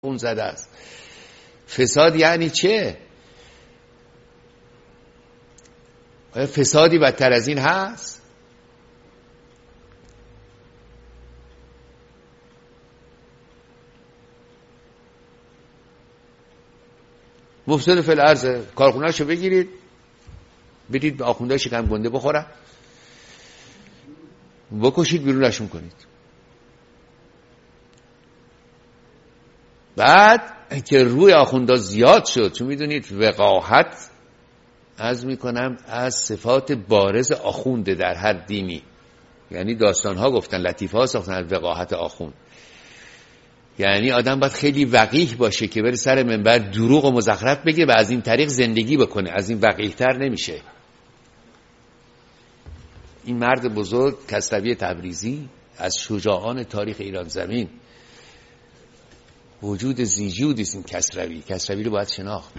اون زده است. فساد یعنی چه؟ آیا فسادی بدتر از این هست؟ مفسد فی الارض، کارخونه‌شو بگیرید بدید به آخونده شکم گنده بخورن، بکشید بیرونشون کنید. بعد که روی آخونده زیاد شد، چون میدونید وقاحت عرض میکنم از صفات بارز آخونده در هر دینی، یعنی داستانها گفتن، لطیفه ها ساختن از وقاحت آخوند. یعنی آدم باید خیلی وقیح باشه که بره سر منبر دروغ و مزخرف بگه و از این طریق زندگی بکنه، از این وقیح تر نمیشه. این مرد بزرگ کسروی تبریزی از شجاعان تاریخ ایران زمین، وجود زیجودی است. این کسروی رو باید شناخت.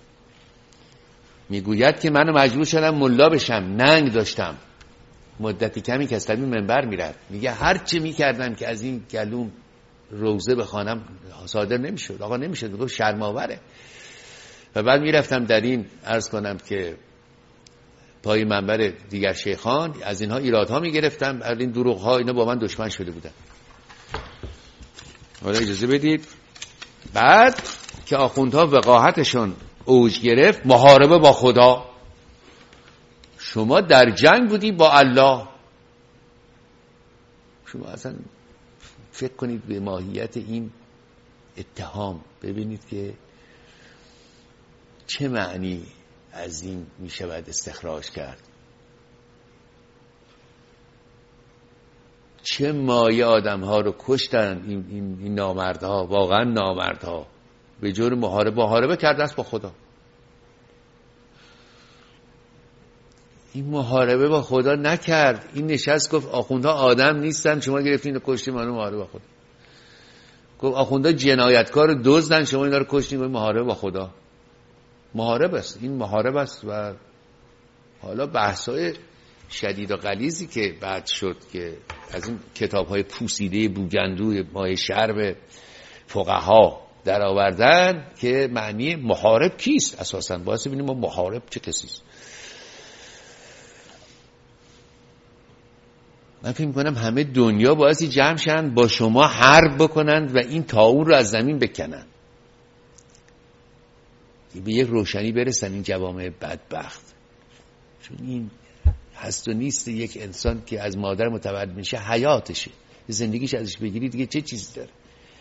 میگوید که منو مجبور شدم ملا بشم، ننگ داشتم، مدتی کمی کسروی منبر میرد، میگه هر چی میکردم که از این گلوم روزه بخوانم صادر نمیشد، آقا نمیشد، میگه شرم‌آوره. و بعد میرفتم در این عرض کنم که پای منبر دیگر شیخان، از اینها ایرادها میگرفتم، از این دروغ‌ها، اینا با من دشمن شده بودن. حالا اجازه بدید، بعد که آخوندها وقاحتشون اوج گرفت، محاربه با خدا. شما در جنگ بودی با الله. شما اصلا فکر کنید به ماهیت این اتهام، ببینید که چه معنی از این می شود استخراج کرد. چه مایه آدم ها رو کشتن این نامردها، واقعا نامردها، به جور محاربه کرده است با خدا. این محاربه با خدا نکرد، این نشست گفت آخوندها آدم نیستن، شما گرفتین و کشتین، منو محاربه با خدا. گفت آخوندها جنایتکار دزدن، شما اینا رو کشتین، گفت محاربه با خدا. محارب است، این محارب است. و حالا بحث‌های شدید و غلیظی که بعد شد که از این کتاب‌های پوسیده بوگندوی مایه شرب فقها در آوردن که معنی محارب کیست اساساً. باید ببینیم ما محارب چه کسیست. من فکر می‌کنم همه دنیا بایستی جمع شن با شما حرب بکنند و این طاعون رو از زمین بکنن، به یک روشنی برسن این جوامع بدبخت. چون این هست و نیست یک انسان که از مادر متولد میشه حیاتشه، زندگیش ازش بگیری دیگه چه چیزی داره.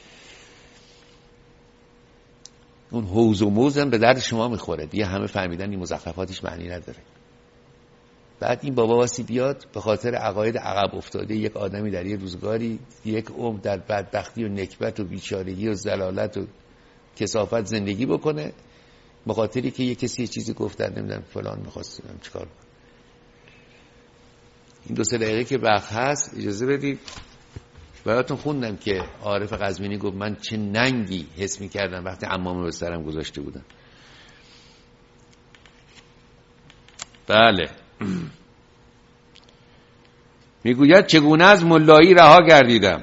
اون حوض و موز هم به درد شما میخوره دیگه، همه فهمیدن این مزخرفاتش معنی نداره. بعد این بابا واسی بیاد به خاطر عقاید عقب افتاده یک آدمی در یه روزگاری یک عمر در بدبختی و نکبت و بیچارگی و ضلالت و کثافت زندگی بکنه، به خاطری که یه کسی یه چیزی گفتن، نمیدونم فلان می‌خواستم چیکار کنم. این 2-3 دقیقه که وقت هست اجازه بدید براتون خوندم که عارف قزوینی گفت من چه ننگی حس می‌کردم وقتی عمامو به سرم گذاشته بودن. بله. میگوید چگونه از ملایی رها گردیدم.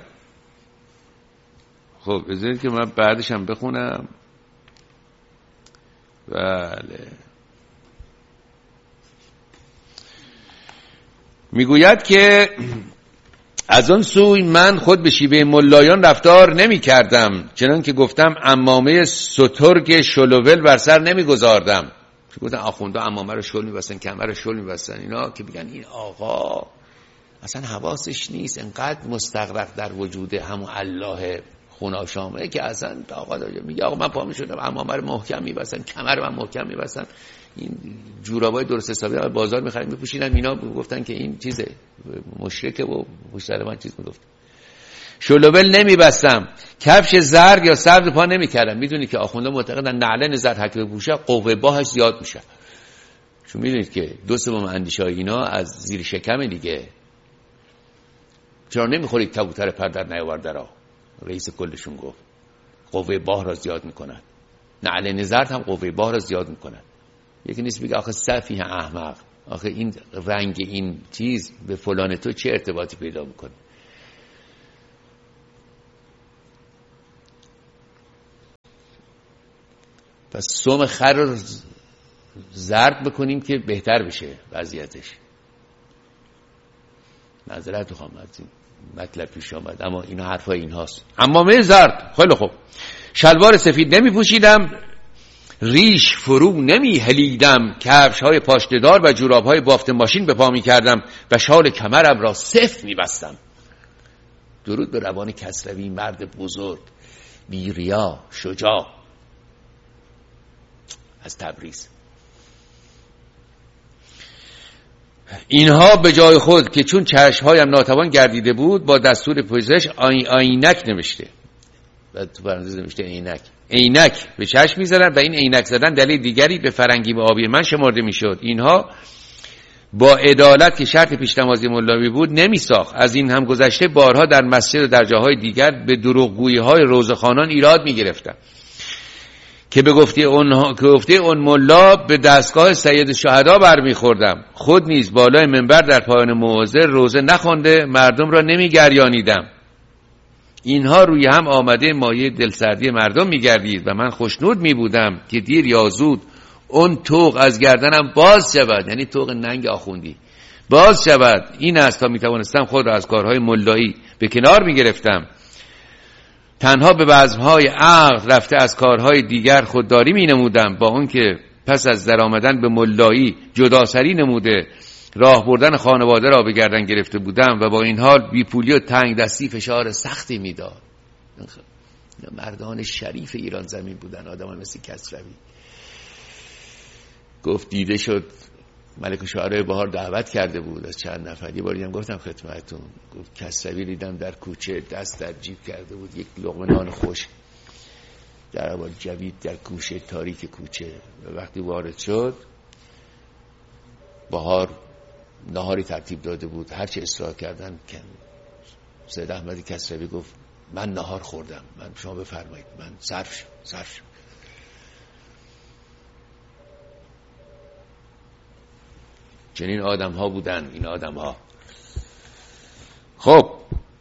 خب بذارید که من بعدش هم بخونم. بله. میگوید که از آن سوی من خود به شیوه ملایان رفتار نمی کردم، چنان که گفتم عمامه سترگ شلوول بر سر نمی گذاردم. چون گفتن آخونده عمامه رو شل می بستن، کمر رو شل می بستن، اینا که بگن این آقا اصلا حواسش نیست، انقدر مستغرق در وجود همون الله خوناشامه که اصلا آقا میگه آقا من پا می شدم عمامه رو محکم می بستن، کمر من محکم می بستن، این جورابای درست حسابی از بازار می‌خریم می‌پوشیدن. اینا گفتن که این چیزه مشرکه و پشت سر من چیز میگفت. شلوول نمی‌بستم، کفش زرد یا سبز پا نمی‌کردم. میدونید که آخونده معتقدن نعلن زرد حق بپوشه قوه باهش زیاد میشه. چون میدونید که 2/3 اندیشه‌های اینا از زیر شکم دیگه. چرا نمی‌خورید کبوتر پر در نیاورده را؟ رئیس کلشون گفت قوه باه را زیاد می‌کنن. نعلن زرد هم قوه باه را زیاد می‌کنن. یکی نیست بگه آخه سفیه احمق، آخه این رنگ این چیز به فلان تو چه ارتباطی پیدا میکنه. پس سم خر رو زرد بکنیم که بهتر بشه وضعیتش. معذرت میخوام از این مطلب پیش آمد، اما این حرفای این هاست. عمامه زرد، خیلی خوب. شلوار سفید نمی پوشیدم، ریش فرو نمی هلیدم، کفش های پاشته‌دار و جوراب های بافت ماشین به پا می کردم و شال کمرم را سفت می بستم. درود به روان کسروی، مرد بزرگ، بی ریا، شجاع، از تبریز. اینها به جای خود که چون چشمهایم ناتوان گردیده بود با دستور پزشک عینک نوشته و تو پرانتز نوشته عینک به چشم می‌زدن و این عینک زدن دلیل دیگری به فرنگی و آبی من شمرده میشد. اینها با عدالت که شرط پیش نمازی مولوی بود نمیساخت. از این هم گذشته بارها در مسجد و در جاهای دیگر به دروغگویی‌های روزخوانان ایراد می‌گرفتم که به گفته اون ملا به دستگاه سید الشهدا برمیخوردم. خود نیز بالای منبر در پایان موعظه روزه نخوانده مردم را نمیگریانیدم. اینها روی هم آمده مایه دلسردی مردم میگردید و من خوشنود میبودم که دیر یا زود اون طوق از گردنم باز شود، یعنی طوق ننگ آخوندی باز شود. این است تا میتوانستم خود را از کارهای ملایی به کنار میگرفتم، تنها به بزمهای عقل رفته از کارهای دیگر خودداری می نمودم، با اون که پس از در آمدن به ملایی جداسری نموده راه بردن خانواده را به گردن گرفته بودم و با این حال بیپولی و تنگ دستی فشار سختی می داد. مردان شریف ایران زمین بودن، آدم مثل کسروی. گفت دیده شد ملک شعرای بهار دعوت کرده بود از چند نفر. یه باری هم گفتم خدمتتون، گفت کسروی دیدم در کوچه دست در جیب کرده بود، یک لقمه نان خوش در اول جوید در گوشه تاریک کوچه. و وقتی وارد شد بهار نهاری ترتیب داده بود، هرچی اصرار کردن سید احمد کسروی گفت من نهار خوردم، من شما بفرمایید، من صرف شم. چنین آدم ها بودن این آدم ها. خب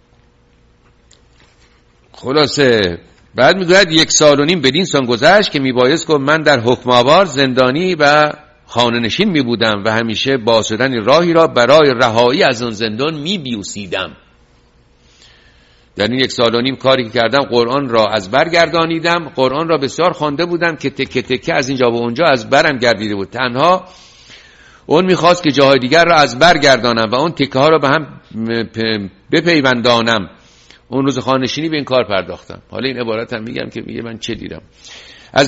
خلاصه بعد میگوید 1.5 سال بدین سان گذشت که میبایست که من در حکم آور زندانی و خانه نشین میبودم و همیشه باز شدن راهی را برای رهایی از اون زندان میبیوسیدم. در این 1.5 سال کاری که کردم قرآن را از بر گردانیدم. قرآن را بسیار خوانده بودم که تکه تکه از اینجا و اونجا از برم گردیده بود. تنها اون میخواست که جاهای دیگر را از بر گردانم و اون تکه ها را به هم بپیوندانم. اون روز خانه‌نشینی به این کار پرداختم. حالا این عبارت هم میگم که میگه من چه دیدم. از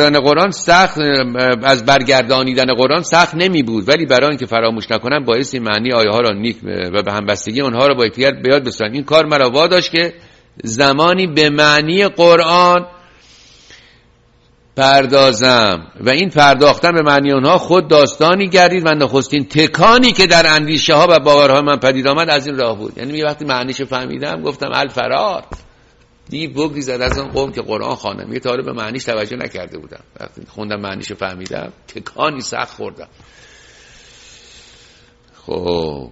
برگردانیدن قرآن سخت نمی بود، ولی برای اینکه فراموش نکنم باعث معنی آیه ها را نیک و به همبستگی اونها را با یکدیگر به یاد بسپارم. این کار مرا واداشت که زمانی به معنی قرآن پردازم و این پرداختن به معنی اونها خود داستانی گردید و نخستین تکانی که در اندیشه ها و باورهای من پدید آمد از این راه بود. یعنی وقتی معنیش فهمیدم گفتم الفرار، دیو بگریزد از اون قوم که قرآن خوانم. یه طالب به معنیش توجه نکرده بودم، وقتی خوندم معنیش فهمیدم تکانی سخت خوردم. خب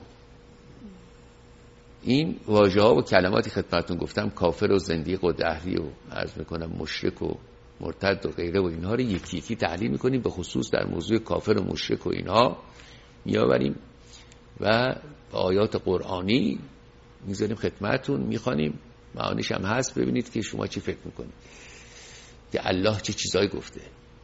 این واژه ها و کلماتی خدمتتون گفتم، کافر و زندیق و دهری و عرض میکنم مشرک و مرتد و غیره و اینها رو یکی یکی تحلیل میکنیم، به خصوص در موضوع کافر و مشرک و اینها میآوریم و با آیات قرآنی میذاریم خدمتتون، میخوانیم، معانیش هم هست، ببینید که شما چی فکر میکنید که الله چه چیزایی گفته.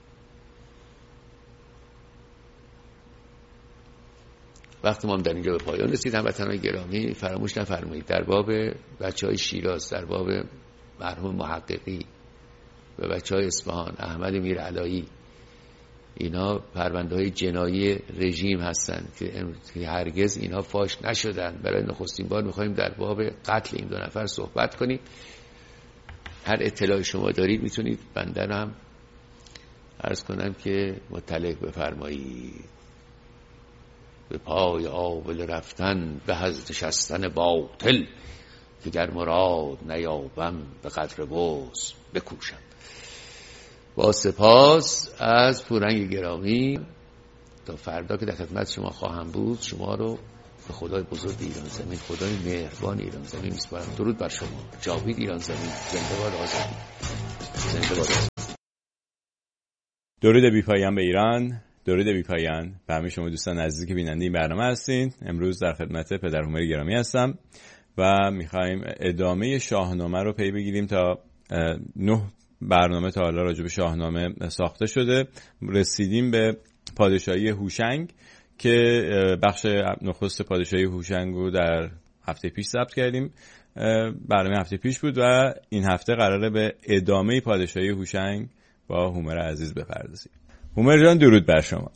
وقتی ما هم در اینجا به پایان رسید، هموطنان گرامی فراموش نفرمایید در باب بچهای شیراز، در باب مرحوم محققی و بچهای اصفهان، احمد میر علایی، اینا پرونده‌های جنایی رژیم هستن که هرگز اینا فاش نشدن. برای نخستین بار می‌خوایم در باب قتل این 2 نفر صحبت کنیم. هر اطلاعی شما دارید میتونید بنده هم عرض کنم که مطلع بفرمایید. به پای آول رفتن به از نشستن باطل، که گر مراد نیابم به قدر بوس بکوشم. با سپاس از پورنگ گرامی، تا فردا که در خدمت شما خواهم بود، شما رو به خدای بزرگ ایران زمین، خدای مهربان ایران زمین میسپارم. درود بر شما. جاوید ایران زمین. زنده باد آزادی. زنده باد آزادی. درود بی پایان به ایران، درود بی پایان به همه شما دوستان عزیزی که بیننده این برنامه هستین. امروز در خدمت پدر هومر گرامی هستم و میخوایم ادامه شاهنامه رو پی بگیریم. تا 9 برنامه تا حالا راجع به شاهنامه ساخته شده. رسیدیم به پادشاهی هوشنگ که بخش نخست پادشاهی هوشنگ رو در هفته پیش ضبط کردیم. برنامه هفته پیش بود و این هفته قراره به ادامه پادشاهی هوشنگ با هومر عزیز بپردازیم. هومر جان درود بر شما.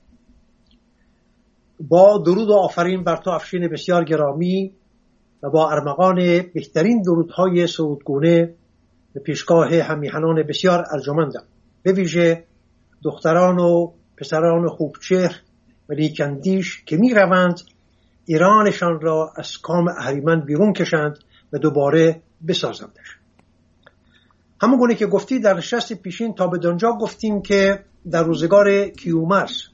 با درود و آفرین بر تو افشین بسیار گرامی و با ارمغان بهترین درودهای سرودگونه به پیشگاه همیهنان بسیار ارجمندم، به ویژه دختران و پسران خوبچهر و نیکندیش که می روند ایرانشان را از کام اهریمن بیرون کشند و دوباره بسازندش. همون گونه که گفتی در نشست پیشین تا به دانجا گفتیم که در روزگار کیومرث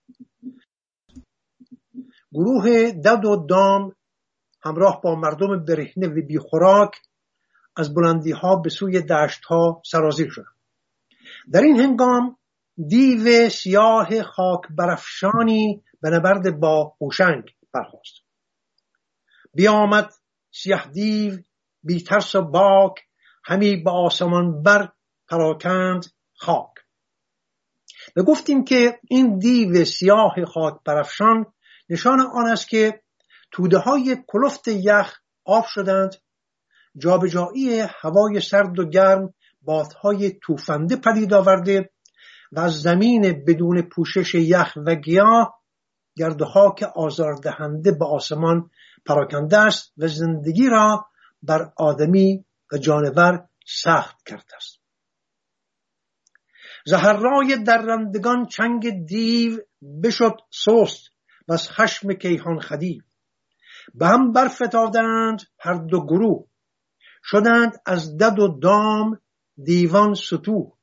گروه دد و دام همراه با مردم برهنه و بیخوراک از بلندی ها به سوی دشت ها سرازیر شدند. در این هنگام دیو سیاه خاک برافشانی به نبرد با هوشنگ برخاست. بیامد سیاه دیو بی ترس و باک، همی به آسمان بر پراکند خاک. و گفتیم که این دیو سیاه خاک برافشان نشان آن است که توده های کلفت یخ آب شدند، جابجایی هوای سرد و گرم بادهای توفنده پدید آورده و از زمین بدون پوشش یخ و گیاه گرد و خاک آزاردهنده به آسمان پراکنده است و زندگی را بر آدمی و جانور سخت کرده است. زهرای درندگان چنگ دیو بشد سست و از خشم کیهان خدیو. به هم برفتادند هر دو گروه، شدند از دد و دام دیوان ستوه.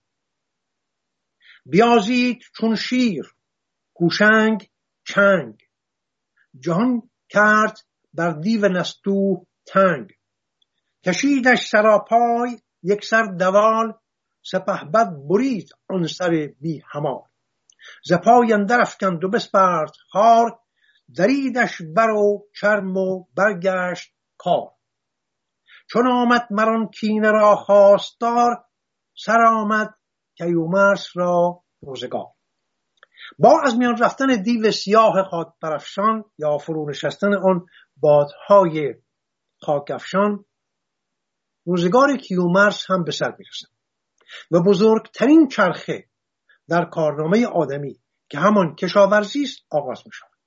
بیازید چون شیر هوشنگ چنگ، جهان کرد بر دیو نستوه تنگ. کشیدش سراپای یک سر دوال، سپهبد برید آن سر بی همال. ز پای اندر افکند و بسپرد خار، دریدش بر و چرم و برگشت کار. چون آمد مران کینه را خواستار، سر آمد کیومرث را روزگار. با از میان رفتن دیو سیاه خاک برافشان یا فرو نشستن آن بادهای خاک افشان، روزگار کیومرث هم به سر میرسد و بزرگترین چرخه در کارنامه آدمی که همان کشاورزی است آغاز می شود.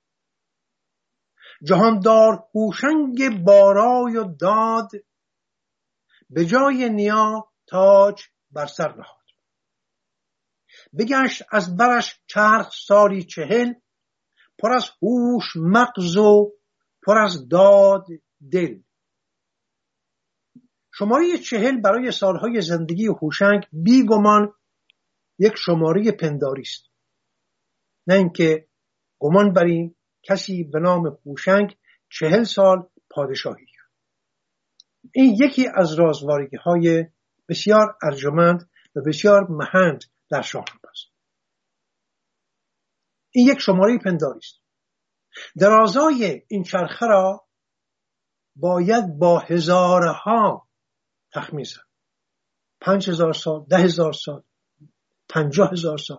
جهاندار هوشنگ بارای و داد، به جای نیا تاج بر سر نهاد. بگشت از برش چرخ سالی 40، پر از هوش مغز و پر از داد دل. شماره 40 برای سالهای زندگی هوشنگ بیگمان یک شماره پنداری است، نه اینکه گمان بریم کسی به نام هوشنگ 40 سال پادشاهی کرد. این یکی از رازوارگی‌های بسیار ارجمند و بسیار مهند در شاهنامه است. این یک شماره پنداری است. درازای این چرخه را باید با هزارها تخمین زد. 5000 سال، 10,000 سال، 50,000 سال.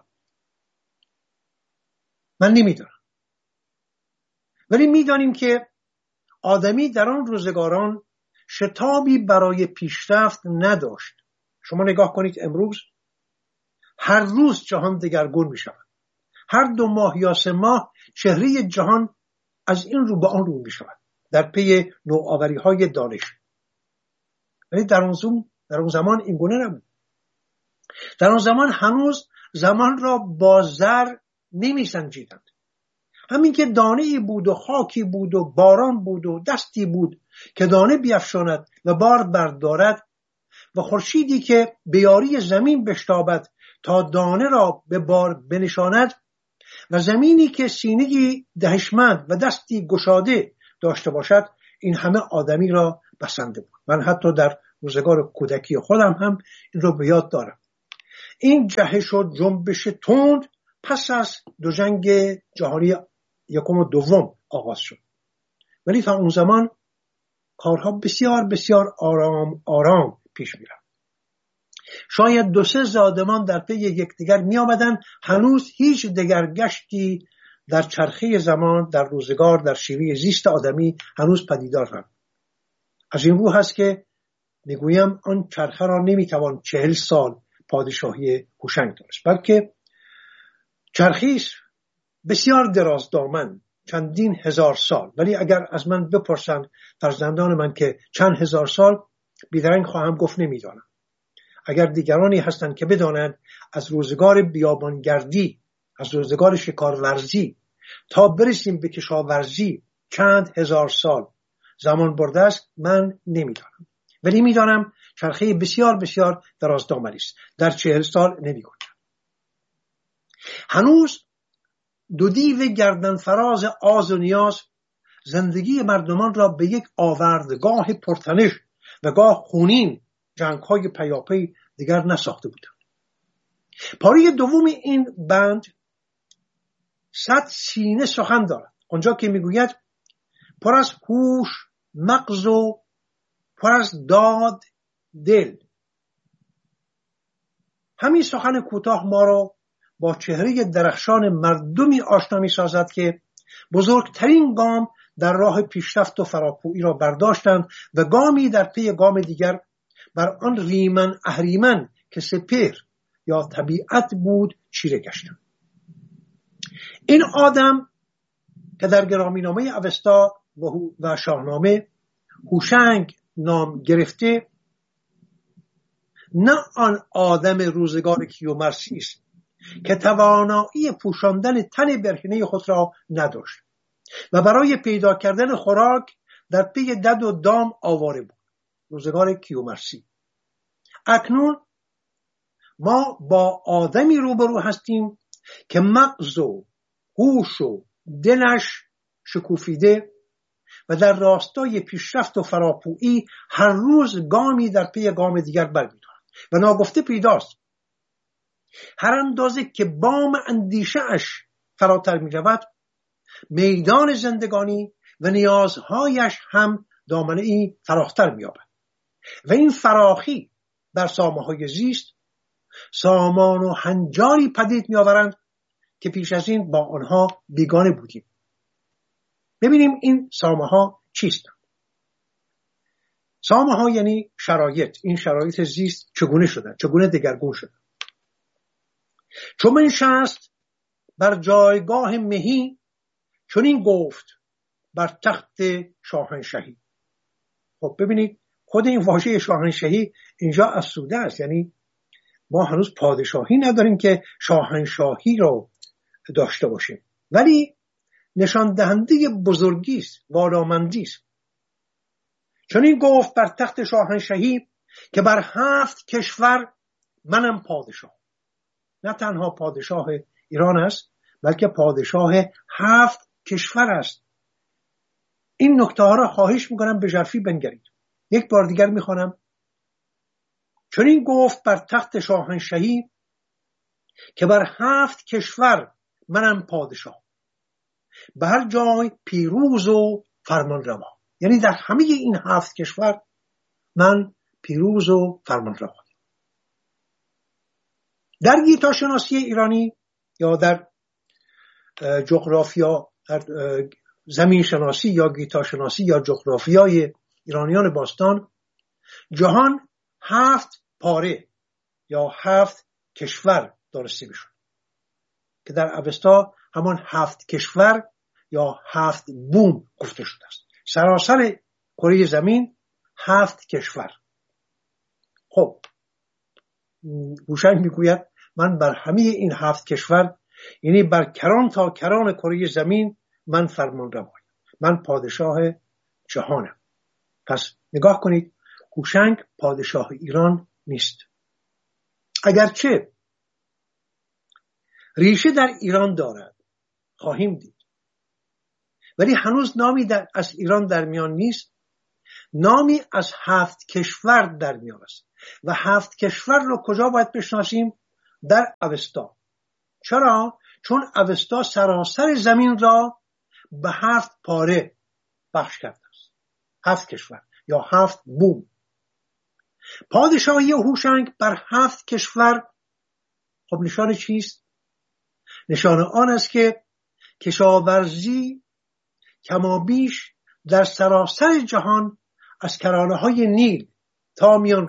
من نمیدونم، ولی میدانیم که آدمی در آن روزگاران شتابی برای پیشرفت نداشت. شما نگاه کنید امروز هر روز جهان دگرگون می شود. هر 2 ماه یا 3 ماه چهره جهان از این رو به آن رو می شود در پی نوآوری های دانش. ولی در اون زمان این گونه نبود. در اون زمان هنوز زمان را با زر نمی سنجیدند. همین که دانه‌ای بود و خاکی بود و باران بود و دستی بود که دانه بیفشاند و بار بردارد و خورشیدی که به یاری زمین بشتابد تا دانه را به بار بنشاند و زمینی که سینه‌ای دهشمند و دستی گشاده داشته باشد، این همه آدمی را بسنده بود. من حتی در روزگار کودکی خودم هم این را به یاد دارم. این جهش و جنبش تند پس از دو جنگ جهانی یکم و دوم آغاز شد، ولی تا اون زمان کارها بسیار بسیار آرام پیش می‌رفت. شاید 2-3 زادمان در پی یکدیگر می آمدن، هنوز هیچ دگرگشتی در چرخه زمان، در روزگار، در شیوه زیست آدمی هنوز پدیدار نبود. از این رو هست که میگویم آن چرخه را نمیتوان 40 سال پادشاهی هوشنگ داشت، بلکه چرخی بسیار دراز دامن، چندین هزار سال. ولی اگر از من بپرسند فرزندان من که چند هزار سال، بیدرنگ خواهم گفت نمیدانم. اگر دیگرانی هستند که بدانند از روزگار بیابانگردی، از روزگار شکارورزی تا برسیم به کشاورزی چند هزار سال زمان برده است، من نمیدانم. ولی میدانم چرخه بسیار بسیار دراز دامنی است، در 40 سال نمیگنجد. هنوز دو دیو گردن فراز آز و نیاز زندگی مردمان را به یک آوردگاه پرتنش و گاه خونین جنگ‌های پیاپی دیگر نساخته بودند. پاره دوم این بند 100 سینه سخن دارد، آنجا که میگوید پر از هوش مغز و پر از داد دل. همین سخن کوتاه ما را با چهره درخشان مردمی آشنا می سازد که بزرگترین گام در راه پیشرفت و فراپویی را برداشتند و گامی در پی گام دیگر بر آن ریمن اهریمن که سپهر یا طبیعت بود چیره گشتند. این آدم که در گرامینامه اوستا و شاهنامه هوشنگ نام گرفته، نه آن آدم روزگار کیومرثی است که توانایی پوشاندن تن برهنه خود را نداشت و برای پیدا کردن خوراک در پی دد و دام آواره بود. روزگار کیومرثی. اکنون ما با آدمی روبرو هستیم که مغز و هوش و دلش شکوفیده و در راستای پیشرفت و فراپویی هر روز گامی در پی گام دیگر برمی‌دارد و ناگفته پیداست هر اندازه که بام اندیشه اش فراتر می رود، میدان زندگانی و نیازهایش هم دامنه‌ای فراختر می یابد و این فراخی در سامه‌های زیست سامان و هنجاری پدید می آورند که پیش از این با آنها بیگانه بودیم. ببینیم این سامه‌ها چیستند. سامه‌ها یعنی شرایط. این شرایط زیست چگونه شدند، چگونه دگرگون شدند. چون نشست بر جایگاه مهی، چون این گفت بر تخت شاهنشهی. خب ببینید خود این واژه شاهنشهی اینجا افسوده است، یعنی ما هنوز پادشاهی نداریم که شاهنشاهی رو داشته باشیم، ولی نشان دهنده بزرگی است، والامندی است. چون این گفت بر تخت شاهنشهی که بر 7 کشور منم پادشاه. نه تنها پادشاه ایران است، بلکه پادشاه 7 کشور است. این نکته ها را خواهش میکنم به ژرفی بنگرید. یک بار دیگر میخوانم. چون این گفت بر تخت شاهنشهی که بر 7 کشور منم پادشاه، به هر جای پیروز و فرمان روا. یعنی در همه این 7 کشور من پیروز و فرمان روا. در گیتاشناسی ایرانی یا در جغرافیا، در زمین شناسی یا گیتاشناسی یا جغرافیای ایرانیان باستان، جهان 7 پاره یا 7 کشور دانسته میشد که در اوستا همان 7 کشور یا 7 بوم گفته شده است. سراسر کره زمین 7 کشور. خب هوشنگ میگوید من بر همه این 7 کشور، یعنی بر کران تا کران کره زمین من فرمان روایم، من پادشاه جهانم. پس نگاه کنید، هوشنگ پادشاه ایران نیست، اگرچه ریشه در ایران دارد، خواهیم دید، ولی هنوز نامی از ایران در میان نیست. نامی از 7 کشور در میان است و 7 کشور رو کجا باید بشناسیم؟ در اوستا. چرا؟ چون اوستا سراسر زمین را به 7 پاره بخش کرده است. 7 کشور یا 7 بوم. پادشاهی هوشنگ بر 7 کشور خب نشان چیست؟ نشان آن است که کشاورزی کمابیش در سراسر جهان از کرانه‌های نیل تا میان